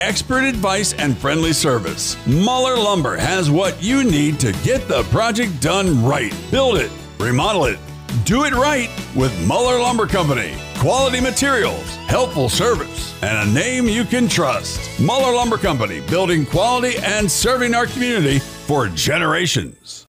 Expert advice and friendly service. Muller Lumber has what you need to get the project done right. Build it, remodel it, do it right with Muller Lumber Company. Quality materials, helpful service, and a name you can trust. Muller Lumber Company, building quality and serving our community for generations.